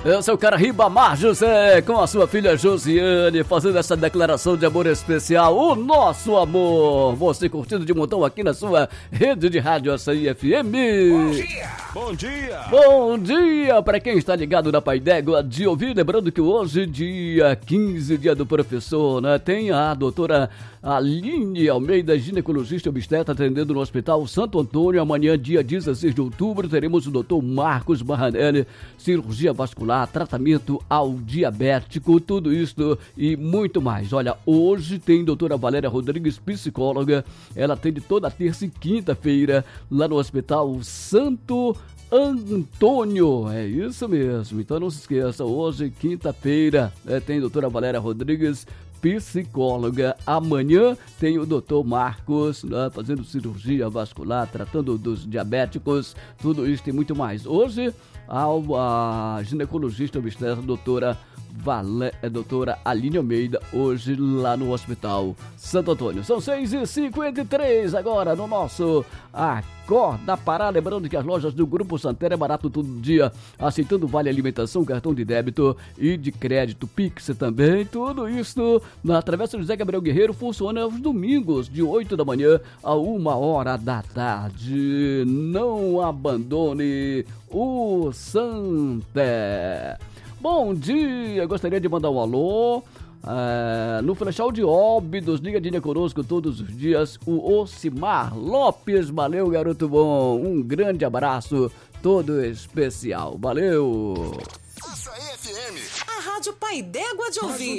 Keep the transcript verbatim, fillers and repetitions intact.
Eu sou o cara Ribamar José, com a sua filha Josiane, fazendo essa declaração de amor especial, o nosso amor. Você curtindo de montão aqui na sua rede de rádio Açaí F M. Bom dia! Bom dia! Bom dia para quem está ligado na Pai d'Égua de ouvir. Lembrando que hoje, dia quinze, dia do professor, né? Tem a doutora Aline Almeida, ginecologista e obstetra, atendendo no Hospital Santo Antônio. Amanhã, dia dezesseis de outubro, teremos o doutor Marcos Barranelli, cirurgia vascular, tratamento ao diabético, tudo isso e muito mais. Olha, hoje tem doutora Valéria Rodrigues, psicóloga. Ela atende toda terça e quinta-feira lá no Hospital Santo Antônio, é isso mesmo. Então não se esqueça, hoje, quinta-feira, é, tem doutora Valéria Rodrigues, psicóloga. Amanhã tem o doutor Marcos, né, fazendo cirurgia vascular, tratando dos diabéticos, tudo isso e muito mais. Hoje, a, a ginecologista obstetra, doutora Valé, é doutora Aline Almeida, hoje lá no Hospital Santo Antônio. São seis e cinquenta e três agora no nosso Acorda Pará. Lembrando que as lojas do Grupo Santana é barato todo dia, aceitando vale alimentação, cartão de débito e de crédito, Pix também. Tudo isso na Travessa José Gabriel Guerreiro, funciona aos domingos, de oito da manhã a uma hora da tarde. Não abandone o Santa. Bom dia, gostaria de mandar um alô é, no Flechal de Óbidos, ligadinha conosco todos os dias, o Ocimar Lopes. Valeu, garoto bom, um grande abraço todo especial, valeu. Açaí F M, a rádio Pai d'Égua de ouvir.